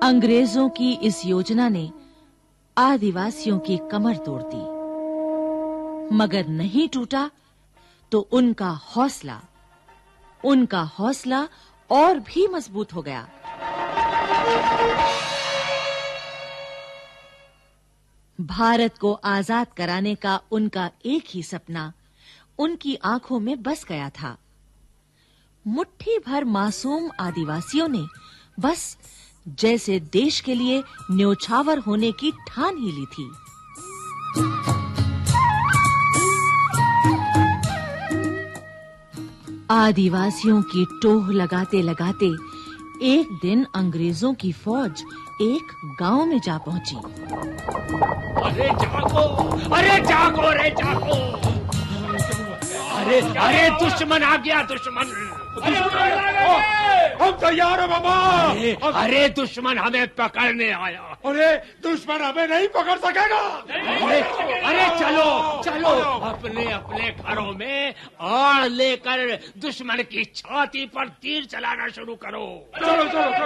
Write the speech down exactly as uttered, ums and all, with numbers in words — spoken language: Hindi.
अंग्रेजों की इस योजना ने आदिवासियों की कमर तोड़ दी, मगर नहीं टूटा तो उनका हौसला उनका हौसला और भी मजबूत हो गया। भारत को आजाद कराने का उनका एक ही सपना उनकी आंखों में बस गया था। मुट्ठी भर मासूम आदिवासियों ने बस जैसे देश के लिए न्योछावर होने की ठान ही ली थी। आदिवासियों की टोह लगाते लगाते एक दिन अंग्रेजों की फौज एक गांव में जा पहुंची। अरे जागो, अरे जागो, अरे जागो! अरे अरे दुश्मन आ गया, दुश्मन! हम तैयार हैं बाबा। अरे, अरे दुश्मन हमें पकड़ने आया। अरे दुश्मन हमें नहीं पकड़ सकेगा। अरे अरे चलो चलो अपने अपने घरों में आड़ लेकर दुश्मन की छाती पर तीर चलाना शुरू करो। चलो चलो, चलो।